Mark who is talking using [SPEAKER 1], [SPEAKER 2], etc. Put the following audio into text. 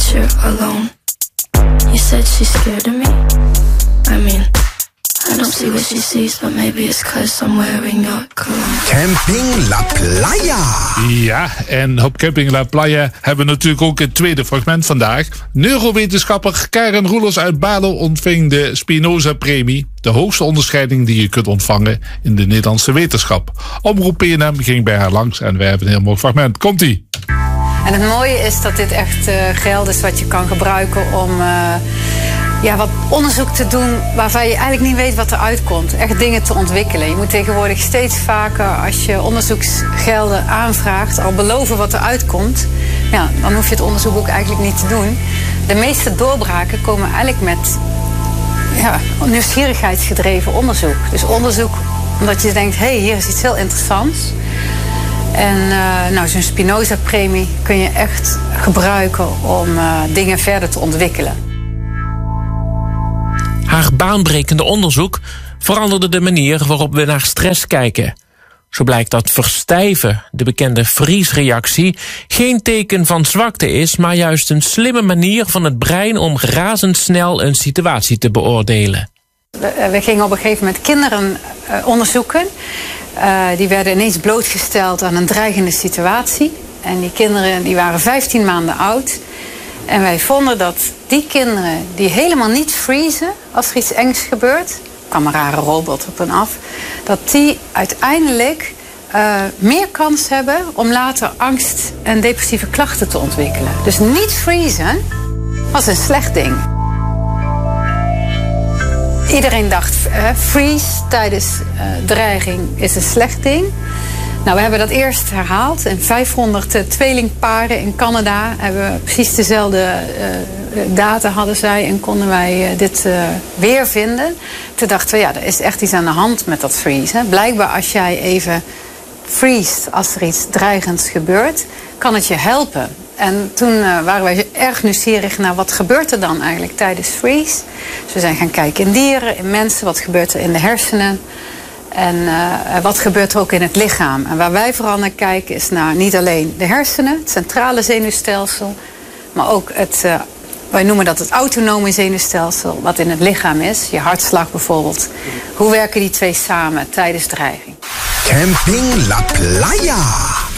[SPEAKER 1] you're alone. You said she's scared of me. I mean, I don't see what she sees, but maybe it's 'cause I'm wearing your cologne.
[SPEAKER 2] Camping La Playa.
[SPEAKER 3] Ja, en op Camping La Playa hebben we natuurlijk ook het tweede fragment vandaag. Neurowetenschapper Karen Roelers uit Balen ontving de Spinoza-premie. De hoogste onderscheiding die je kunt ontvangen in de Nederlandse wetenschap. Omroep PNM ging bij haar langs en wij hebben een heel mooi fragment. Komt-ie!
[SPEAKER 4] En het mooie is dat dit echt geld is wat je kan gebruiken om wat onderzoek te doen waarvan je eigenlijk niet weet wat eruit komt. Echt dingen te ontwikkelen. Je moet tegenwoordig steeds vaker, als je onderzoeksgelden aanvraagt, al beloven wat eruit komt. Ja, dan hoef je het onderzoek ook eigenlijk niet te doen. De meeste doorbraken komen eigenlijk met nieuwsgierigheidsgedreven onderzoek. Dus onderzoek omdat je denkt, hé, hier is iets heel interessants. En zo'n Spinoza-premie kun je echt gebruiken om dingen verder te ontwikkelen.
[SPEAKER 5] Haar baanbrekende onderzoek veranderde de manier waarop we naar stress kijken. Zo blijkt dat verstijven, de bekende vriesreactie, geen teken van zwakte is, maar juist een slimme manier van het brein om razendsnel een situatie te beoordelen.
[SPEAKER 4] We gingen op een gegeven moment kinderen onderzoeken. Die werden ineens blootgesteld aan een dreigende situatie. En die kinderen die waren 15 maanden oud. En wij vonden dat die kinderen die helemaal niet vriezen als er iets engs gebeurt, kwam een rare robot op hen af, dat die uiteindelijk meer kans hebben om later angst en depressieve klachten te ontwikkelen. Dus niet vriezen was een slecht ding. Iedereen dacht, freeze tijdens dreiging is een slecht ding. Nou, we hebben dat eerst herhaald. En 500 tweelingparen in Canada hebben precies dezelfde data hadden zij en konden wij dit weer vinden. Toen dachten we, er is echt iets aan de hand met dat freeze. Blijkbaar als jij even freest als er iets dreigends gebeurt, kan het je helpen. En toen waren wij erg nieuwsgierig naar wat gebeurt er dan eigenlijk tijdens freeze. Dus we zijn gaan kijken in dieren, in mensen, wat gebeurt er in de hersenen. En wat gebeurt er ook in het lichaam. En waar wij vooral naar kijken is naar niet alleen de hersenen, het centrale zenuwstelsel, maar ook wij noemen dat het autonome zenuwstelsel, wat in het lichaam is. Je hartslag bijvoorbeeld. Hoe werken die twee samen tijdens dreiging?
[SPEAKER 2] Camping La Playa.